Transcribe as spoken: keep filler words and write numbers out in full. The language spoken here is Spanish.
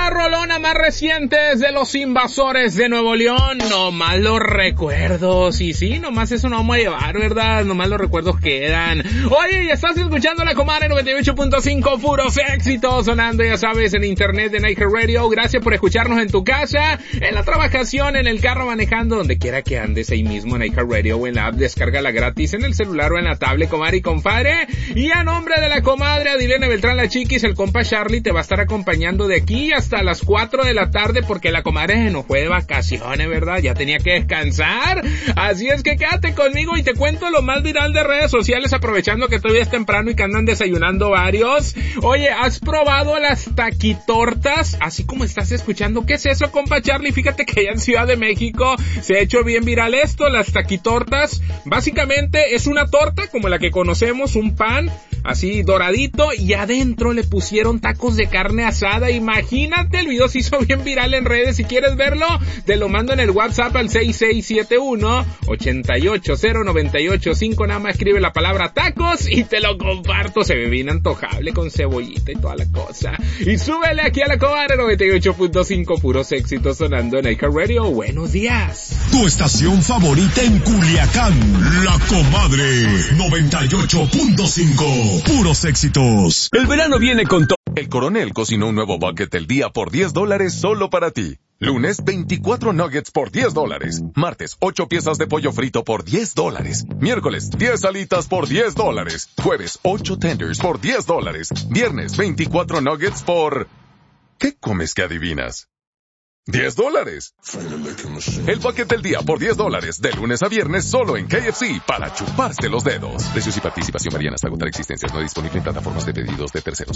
la rolona más reciente es de Los Invasores de Nuevo León. Nomás los recuerdos. Y sí, nomás eso no vamos a llevar, ¿verdad? Nomás los recuerdos quedan. Oye, y estás escuchando La Comadre noventa y ocho punto cinco, puros éxitos sonando, ya sabes, en internet de Niger Radio. Gracias por escucharnos en tu casa, en la trabajación, en el carro, manejando, donde quiera que andes, ahí mismo en Niger Radio o en la app. Descárgala gratis en el celular o en la tablet, comadre y compadre. Y a nombre de la comadre Adilene Beltrán La Chiquis, el compa Charlie te va a estar acompañando de aquí hasta las cuatro de la tarde, porque la comadre se nos fue de vacaciones, ¿verdad? Ya tenía que descansar. Así es que quédate conmigo y te cuento lo más viral de redes sociales, aprovechando que todavía es temprano y que andan desayunando varios. Oye, ¿has probado las taquitortas? Así como estás escuchando. ¿Qué es eso, compa Charlie? Fíjate que allá en Ciudad de México se ha hecho bien viral esto, las taquitortas. Básicamente es una torta como la que conocemos, un pan así doradito, y adentro le pusieron tacos de carne asada. Imagínate, el video se hizo bien viral en redes. Si quieres verlo, te lo mando en el WhatsApp al seis seis siete uno, ocho ocho cero, nueve ocho cinco. Nada más escribe la palabra tacos y te lo comparto. Se ve bien antojable con cebollita y toda la cosa. Y súbele aquí a La Comadre noventa y ocho punto cinco, puros éxitos sonando en Niger Radio. Buenos días. Tu estación favorita en Culiacán, La Comadre noventa y ocho punto cinco, puros éxitos. El verano viene con todo. El Coronel cocinó un nuevo bucket del día por diez dólares solo para ti. Lunes, veinticuatro nuggets por diez dólares. Martes, ocho piezas de pollo frito por diez dólares. Miércoles, diez alitas por diez dólares. Jueves, ocho tenders por diez dólares. Viernes, veinticuatro nuggets por... ¿Qué comes que adivinas? diez dólares. El bucket del día por diez dólares, de lunes a viernes solo en K F C, para chuparse los dedos. Precios y participación varían hasta agotar existencias. No disponible en plataformas de pedidos de terceros.